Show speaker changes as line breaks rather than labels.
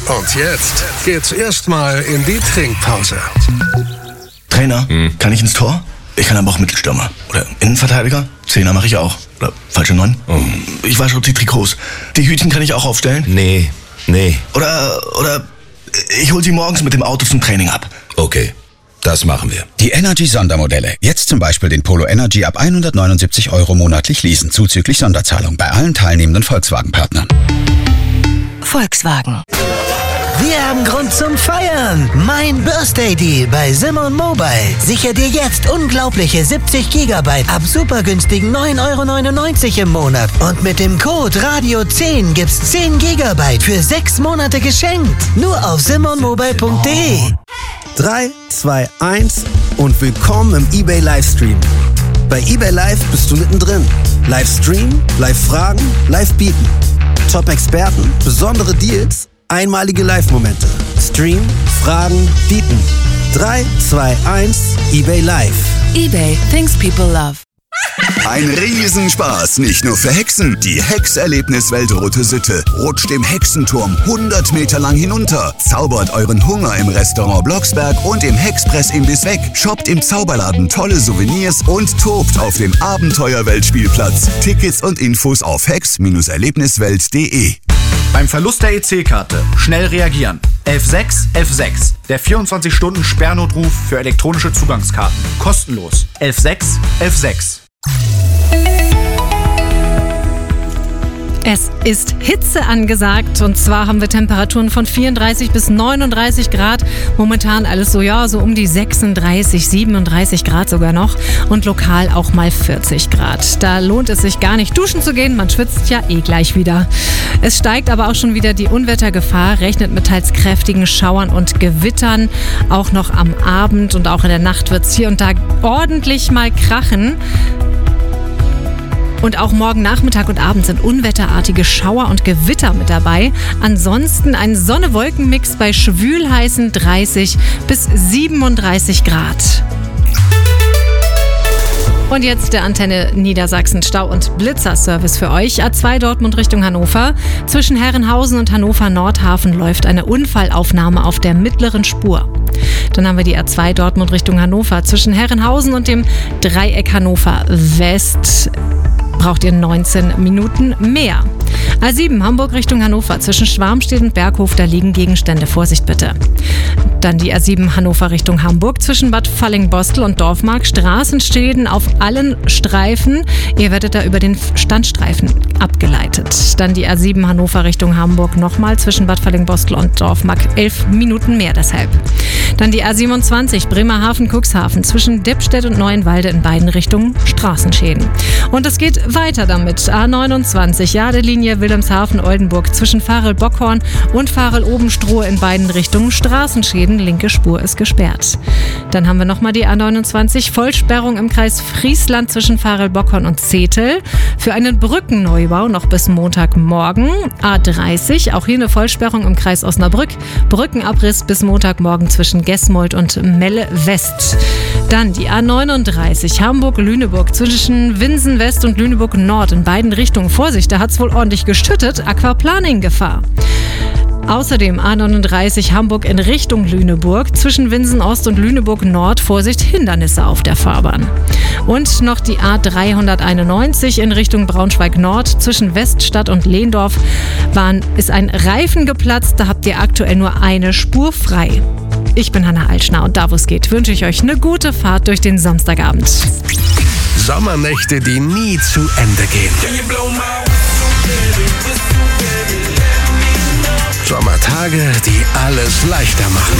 Und jetzt geht's erstmal in die Trinkpause.
Trainer, kann ich ins Tor? Ich kann aber auch Mittelstürmer. Oder Innenverteidiger? Zehner mache ich auch. Oder falsche 9? Ich wasche die Trikots. Die Hütchen kann ich auch aufstellen?
Nee.
Oder ich hol sie morgens mit dem Auto zum Training ab.
Okay, das machen wir.
Die Energy-Sondermodelle. Jetzt zum Beispiel den Polo Energy ab 179 € monatlich leasen, zuzüglich Sonderzahlung bei allen teilnehmenden Volkswagen-Partnern.
Volkswagen. Wir haben Grund zum Feiern. Mein Birthday Deal bei Simon Mobile. Sicher dir jetzt unglaubliche 70 GB ab super günstigen 9,99 € im Monat. Und mit dem Code Radio10 gibt's 10 GB für 6 Monate geschenkt. Nur auf simonmobile.de.
3, 2, 1 und willkommen im eBay Livestream. Bei eBay Live bist du mittendrin. Livestream, Live-Fragen, Live-Bieten. Top-Experten, besondere Deals, einmalige Live-Momente. Stream, Fragen, Bieten. 3, 2, 1, eBay Live.
eBay, things people love.
Ein Riesenspaß, nicht nur für Hexen. Die Hexerlebniswelt Rote Sitte rutscht im Hexenturm 100 Meter lang hinunter. Zaubert euren Hunger im Restaurant Blocksberg und im Hexpress-Imbiss weg. Shoppt im Zauberladen tolle Souvenirs und tobt auf dem Abenteuerweltspielplatz. Tickets und Infos auf hex-erlebniswelt.de.
Beim Verlust der EC-Karte schnell reagieren. 11.6, der 24-Stunden-Sperrnotruf für elektronische Zugangskarten. Kostenlos. 11.6.
Es ist Hitze angesagt und zwar haben wir Temperaturen von 34 bis 39 Grad. Momentan alles so um die 36, 37 Grad sogar noch und lokal auch mal 40 Grad. Da lohnt es sich gar nicht duschen zu gehen, man schwitzt ja gleich wieder. Es steigt aber auch schon wieder die Unwettergefahr, rechnet mit teils kräftigen Schauern und Gewittern. Auch noch am Abend und auch in der Nacht wird es hier und da ordentlich mal krachen. Und auch morgen Nachmittag und Abend sind unwetterartige Schauer und Gewitter mit dabei. Ansonsten ein Sonne-Wolken-Mix bei schwülheißen 30 bis 37 Grad. Und jetzt der Antenne Niedersachsen Stau- und Blitzerservice für euch. A2 Dortmund Richtung Hannover. Zwischen Herrenhausen und Hannover Nordhafen läuft eine Unfallaufnahme auf der mittleren Spur. Dann haben wir die A2 Dortmund Richtung Hannover. Zwischen Herrenhausen und dem Dreieck Hannover West braucht ihr 19 Minuten mehr. A7 Hamburg Richtung Hannover. Zwischen Schwarmstedt und Berghof, da liegen Gegenstände. Vorsicht bitte. Dann die A7 Hannover Richtung Hamburg. Zwischen Bad Fallingbostel und Dorfmark. Straßenschäden auf allen Streifen. Ihr werdet da über den Standstreifen abgeleitet. Dann die A7 Hannover Richtung Hamburg nochmal. Zwischen Bad Fallingbostel und Dorfmark 11 Minuten mehr deshalb. Dann die A27 Bremerhaven-Cuxhaven. Zwischen Deppstedt und Neuenwalde in beiden Richtungen Straßenschäden. Und es geht weiter damit. A29 Jadelinie Wilhelmshaven-Oldenburg. Zwischen Farel-Bockhorn und Farel-Obenstrohe in beiden Richtungen Straßenschäden. Linke Spur ist gesperrt. Dann haben wir nochmal die A29 Vollsperrung im Kreis Friesland zwischen Farel-Bockhorn und Zetel. Für einen Brückenneubau noch bis Montagmorgen. A30, auch hier eine Vollsperrung im Kreis Osnabrück. Brückenabriss bis Montagmorgen zwischen Gesmold und Melle West. Dann die A39 Hamburg-Lüneburg zwischen Winsen West und Lüneburg Nord in beiden Richtungen. Vorsicht, da hat es wohl ordentlich geschüttet. Aquaplaning-Gefahr. Außerdem A39 Hamburg in Richtung Lüneburg. Zwischen Winsen Ost und Lüneburg Nord. Vorsicht, Hindernisse auf der Fahrbahn. Und noch die A391 in Richtung Braunschweig Nord. Zwischen Weststadt und Lehndorf ist ein Reifen geplatzt. Da habt ihr aktuell nur eine Spur frei. Ich bin Hanna Altschner und da wo es geht, wünsche ich euch eine gute Fahrt durch den Samstagabend.
Sommernächte, die nie zu Ende gehen. Sommertage, die alles leichter machen.